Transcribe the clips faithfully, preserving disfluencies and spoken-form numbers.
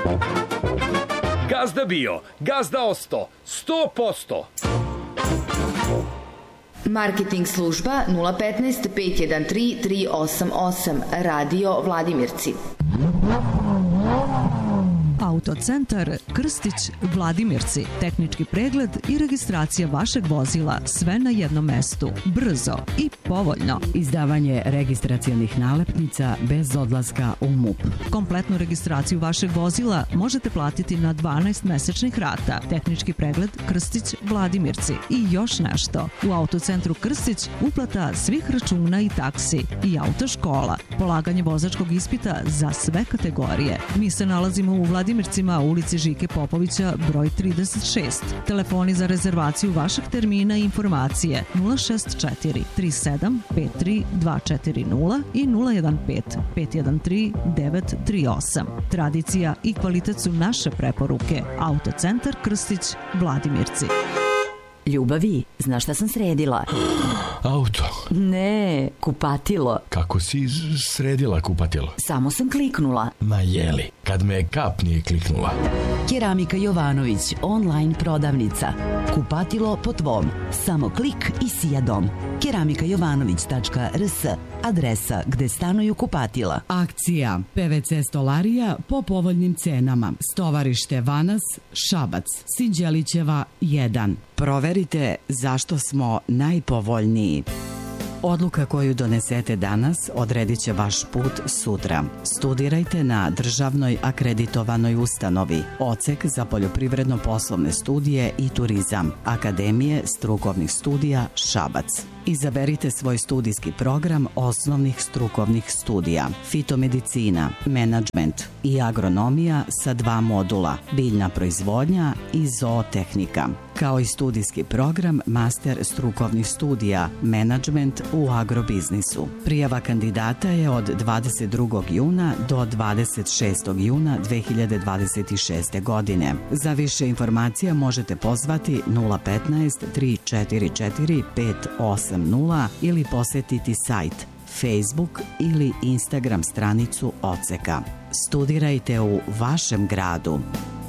Gazda bio, gazda osto, sto posto. Marketing služba nula petnaest pet jedan tri tri osam osam, Radio Vladimirci. Autocentar Krstić Vladimirci. Tehnički pregled i registracija vašeg vozila, sve na jednom mestu. Brzo i povoljno. Izdavanje registracionih nalepnica bez odlaska u M U P. Kompletnu registraciju vašeg vozila možete platiti na dvanaest mesečnih rata. Tehnički pregled Krstić Vladimirci. I još nešto. U Autocentru Krstić uplata svih računa i taksi i autoškola. Polaganje vozačkog ispita za sve kategorije. Mi se nalazimo u Vladimircima, u ulici Žike Popovića, broj trideset šest. Telefoni za rezervaciju vašeg termina i informacije nula šest četiri tri sedam pet tri dva četiri nula i nula jedan pet pet jedan tri devet tri osam. Tradicija i kvalitet su naše preporuke. Autocentar Krstić Vladimirci. Ljubavi, znaš šta sam sredila? Auto. Ne, kupatilo. Kako si sredila kupatilo? Samo sam kliknula. Ma jeli, kad me kap nije kliknula. Keramika Jovanović, online prodavnica. Kupatilo po tvom. Samo klik i sija dom. keramika jovanović tačka r s, adresa gde stanuju kupatila. Akcija P V C stolarija po povoljnim cenama. Stovarište Vanas, Šabac, Sinđelićeva jedan. Proverite zašto smo najpovoljniji. Odluka koju donesete danas odredit će vaš put sutra. Studirajte na državnoj akreditovanoj ustanovi. Odsek za poljoprivredno-poslovne studije i turizam. Akademije strukovnih studija Šabac. Izaberite svoj studijski program osnovnih strukovnih studija. Fitomedicina, menadžment i agronomija sa dva modula. Biljna proizvodnja i zootehnika. Kao i studijski program master strukovnih studija, menadžment u agrobiznisu. Prijava kandidata je od dvadeset drugog juna do dvadeset šestog juna dve hiljade dvadeset šeste. godine. Za više informacija možete pozvati nula petnaest tri četiri četiri pet osam nula ili posetiti sajt, Facebook ili Instagram stranicu odseka. Studirajte u vašem gradu.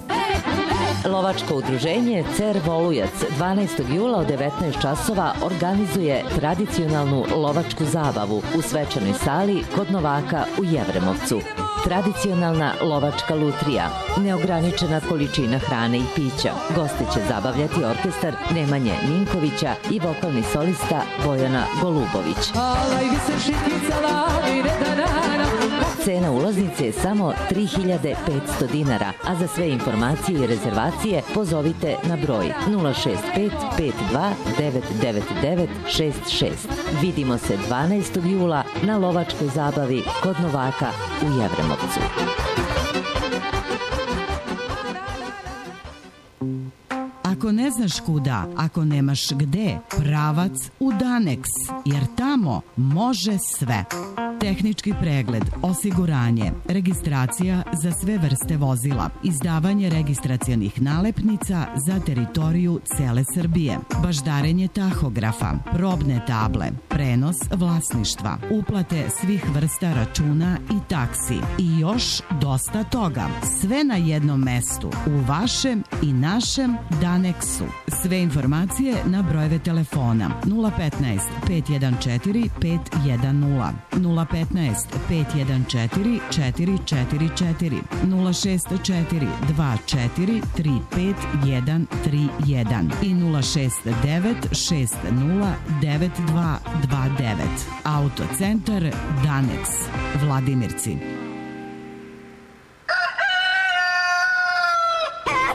Lovačko udruženje Cer Volujac dvanaestog jula od devetnaest časova organizuje tradicionalnu lovačku zabavu u svečanoj sali kod Novaka u Jevremovcu. Tradicionalna lovačka lutrija, neograničena količina hrane i pića. Goste će zabavljati orkestar Nemanje Ninkovića i vokalni solista Bojana Golubović. Cena ulaznice je samo tri hiljade petsto dinara, a za sve informacije i rezervacije pozovite na broj nula šest pet pet dva devet devet devet šest šest. Vidimo se dvanaestog jula na lovačkoj zabavi kod Novaka u Jevremovcu. Ako ne znaš kuda, ako nemaš gde, pravac u Danex, jer tamo može sve. Tehnički pregled, osiguranje, registracija za sve vrste vozila, izdavanje registracionih nalepnica za teritoriju cele Srbije, baždarenje tahografa, probne table, prenos vlasništva, uplate svih vrsta računa i taksi i još dosta toga. Sve na jednom mestu, u vašem i našem Danexu. Sve informacije na brojeve telefona nula petnaest pet jedan četiri pet jedan nula, nula petnaest pet jedan četiri četiri četiri četiri, nula šest četiri dva četiri tri pet jedan tri jedan i nula šest devet šest nula devet dva dva devet. Autocentar Danex, Vladimirci.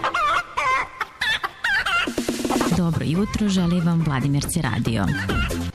Dobro jutro, želi vam Vladimirci radio.